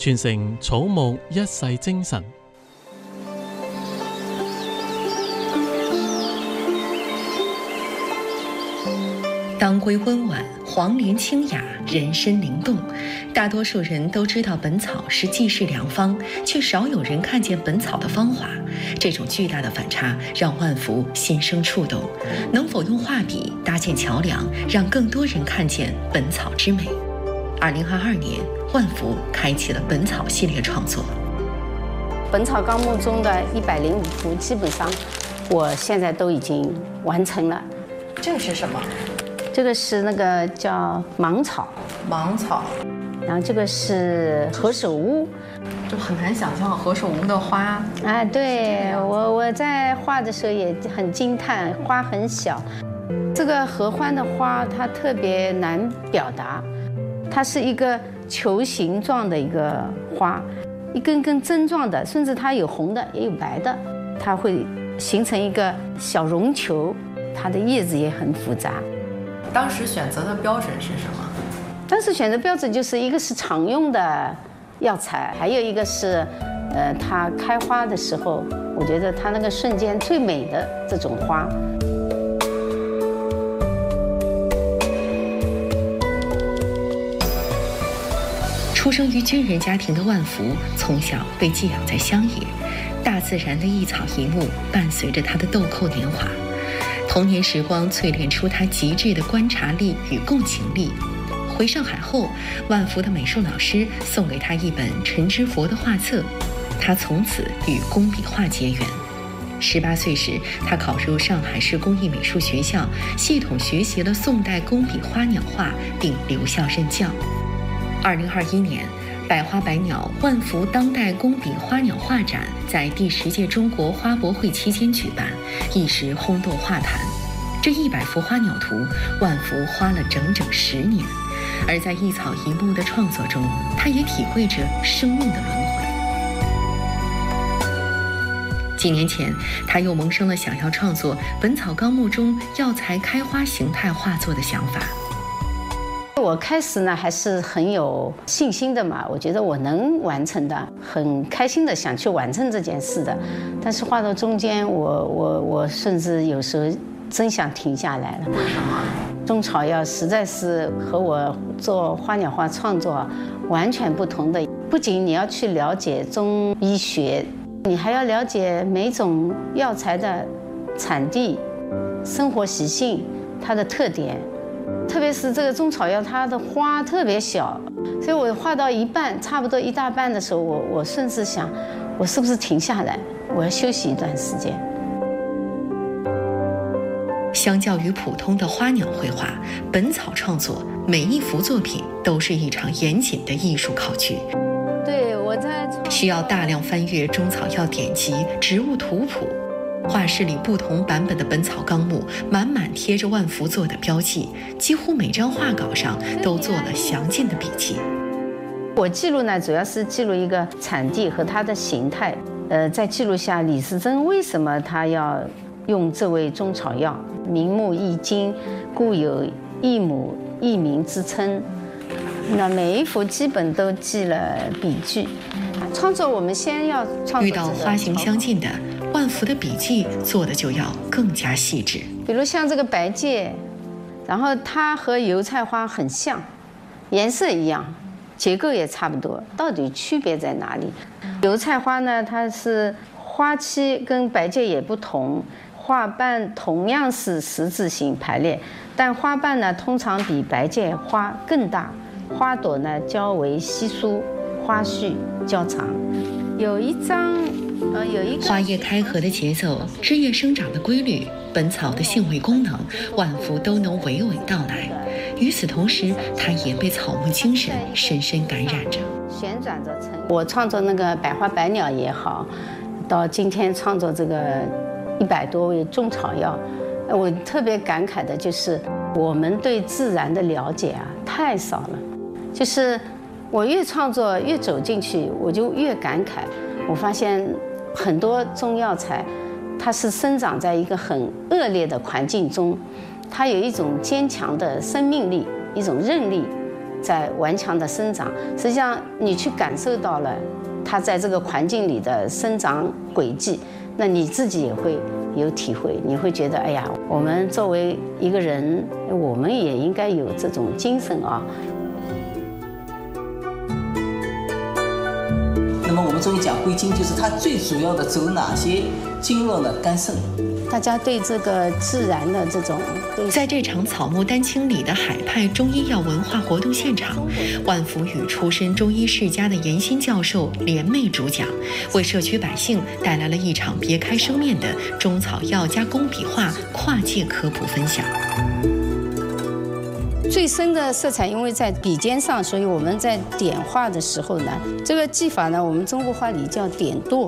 傳承草木一世精神。 当归温婉，黄连清雅，人参灵动。大多数人都知道本草是济世良方，却少有人看见本草的芳华。这种巨大的反差让万福心生触动。能否用画笔搭建桥梁，让更多人看见本草之美？2022年，万福开启了本草系列创作。 《本草纲目》中的105幅，基本上我现在都已经完成了。 这个是什么？ 这个是那个叫芒草， 芒草， 然后这个是何首乌， 就很难想象何首乌的花。 哎，对，我在画的时候也很惊叹，花很小。这个合欢的花它特别难表达，它是一个球形状的一个花，一根根针状的，甚至它有红的也有白的，它会形成一个小绒球，它的叶子也很复杂。 当时选择的标准是什么？ 当时选择标准就是一个是常用的药材，还有一个是，它开花的时候，我觉得它那个瞬间最美的这种花。 出生于军人家庭的万福，从小被寄养在乡野，大自然的一草一木伴随着他的豆蔻年华。童年时光淬炼出他极致的观察力与共情力。回上海后，万福的美术老师送给他一本陈之佛的画册，他从此与工笔画结缘。18岁时，他考入上海市工艺美术学校，系统学习了宋代工笔花鸟画，并留校任教。2021年，百花百鸟万福当代工笔花鸟画展在第10届中国花博会期间举办，一时轰动画坛。这100幅花鸟图，万福花了整整10年，而在一草一木的创作中，他也体会着生命的轮回。几年前，他又萌生了想要创作《本草纲目》中药材开花形态画作的想法。 我开始呢还是很有信心的嘛，我觉得我能完成的，很开心的想去完成这件事的。但是画到中间，我甚至有时候真想停下来了。 为什么？ 中草药实在是和我做花鸟画创作完全不同的。不仅你要去了解中医学，你还要了解每种药材的产地、生活习性、它的特点。特别是这个中草药，它的花特别小，所以我画到一半，差不多一大半的时候，我甚至想，我是不是停下来，我要休息一段时间。 相较于普通的花鸟绘画，本草创作每一幅作品都是一场严谨的艺术考据。 对，我在需要大量翻阅中草药典籍、植物图谱。画室里不同版本的《本草纲目》满满贴着万福做的标记，几乎每张画稿上都做了详尽的笔记。 我记录呢，主要是记录一个产地和它的形态，再记录下李时珍为什么他要用这味中草药，名目易经，故有一母一名之称。那每一幅基本都记了笔句。创作我们先要创作遇到花型相近的，万福的笔记做的就要更加细致。 比如像这个白芥，然后它和油菜花很像，颜色一样，结构也差不多，到底区别在哪里？油菜花呢，它是花期跟白芥也不同，花瓣同样是十字形排列，但花瓣呢通常比白芥花更大，花朵呢较为稀疏，花序较长。有一个花叶开合的节奏，枝叶生长的规律，本草的性味功能，万福都能娓娓道来。与此同时，他也被草木精神深深感染着。 旋转着成我创作那个百花百鸟也好，到今天创作这个100多味中草药，我特别感慨的就是我们对自然的了解啊太少了。就是我越创作越走进去，我就越感慨。我发现很多中药材，它是生长在一个很恶劣的环境中，它有一种坚强的生命力，一种韧力， 在顽强的生长。实际上，你去感受到了它在这个环境里的生长轨迹，那你自己也会有体会，你会觉得，哎呀，我们作为一个人，我们也应该有这种精神啊。 那么我们中医讲归经，就是它最主要的走哪些经络呢？肝肾。 大家对这个自然的这种， 在这场草木丹青里的海派中医药文化活动现场，万福与出身中医世家的严新教授联袂主讲，为社区百姓带来了一场别开生面的中草药加工笔画跨界科普分享。 最深的色彩，因为在笔尖上，所以我们在点画的时候呢，这个技法呢，我们中国话里叫点剁。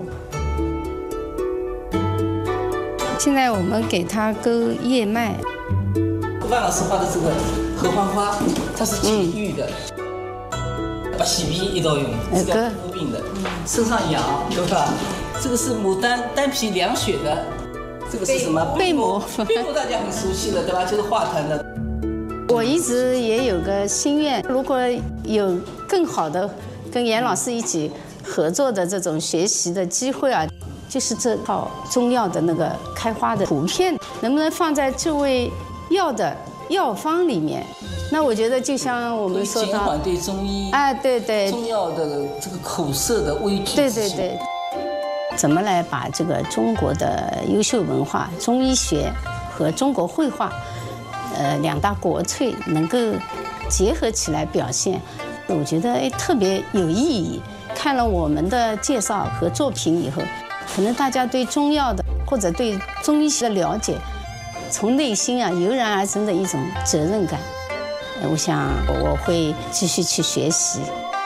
现在我们给它勾叶脉。 万老师画的这个合欢花，它是解郁的，把洗鼻一道用，是叫肤病的，身上痒，对吧？这个是牡丹丹皮凉血的，这个是什么？ 贝母。 贝母大家很熟悉的，对吧？就是化痰的。 我一直也有个心愿，如果有更好的跟严老师一起合作的这种学习的机会啊，就是这套中药的那个开花的图片，能不能放在这味药的药方里面？那我觉得就像我们说到， 减缓对中医对中药的这个口舌的畏惧。 对，怎么来把这个中国的优秀文化、中医学和中国绘画？两大国粹能够结合起来表现，我觉得特别有意义。看了我们的介绍和作品以后，可能大家对中药的或者对中医学的了解，从内心油然而生的一种责任感。我想我会继续去学习。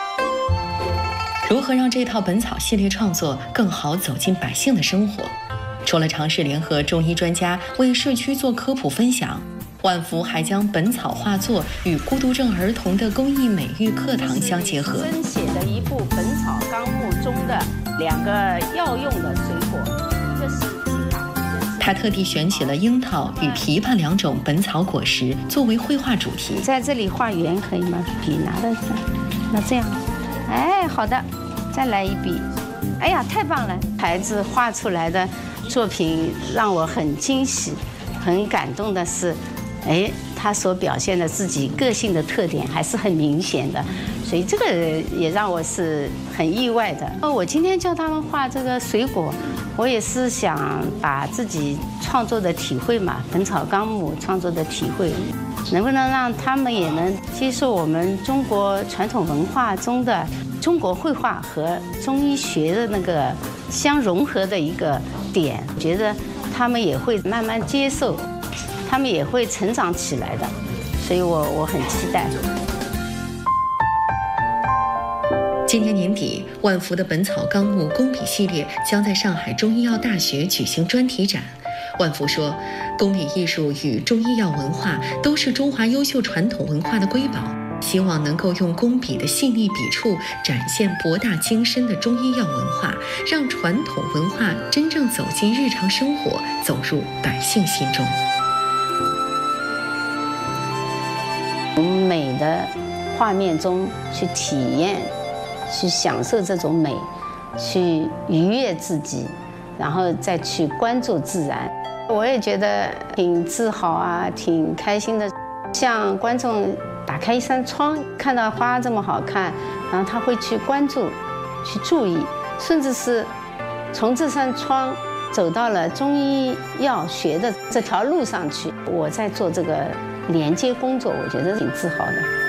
如何让这套本草系列创作更好走进百姓的生活？除了尝试联合中医专家为社区做科普分享，万福还将本草画作与孤独症儿童的公益美育课堂相结合。 生写的一部《本草纲目》中的2个药用的水果，一个是枇杷。 他特地选取了樱桃与枇杷2种本草果实作为绘画主题。 在这里画圆可以吗？笔拿的，那这样，哎，好的，再来一笔。哎呀，太棒了！孩子画出来的作品让我很惊喜、很感动的是，他所表现的自己个性的特点还是很明显的，所以这个也让我是很意外的。我今天叫他们画这个水果，我也是想把自己创作的体会嘛，《本草纲目》创作的体会，能不能让他们也能接受我们中国传统文化中的中国绘画和中医学的那个相融合的一个点，觉得他们也会慢慢接受。他们也会成长起来的，所以我很期待。 今年年底，万福的《本草纲目》工笔系列将在上海中医药大学举行专题展。万福说，工笔艺术与中医药文化都是中华优秀传统文化的瑰宝，希望能够用工笔的细腻笔触展现博大精深的中医药文化，让传统文化真正走进日常生活，走入百姓心中。 从美的画面中去体验，去享受这种美，去愉悦自己，然后再去关注自然。我也觉得挺自豪啊，挺开心的。像观众打开一扇窗，看到花这么好看，然后他会去关注、去注意，甚至是从这扇窗走到了中医药学的这条路上去。我在做这个连接工作，我觉得挺自豪的。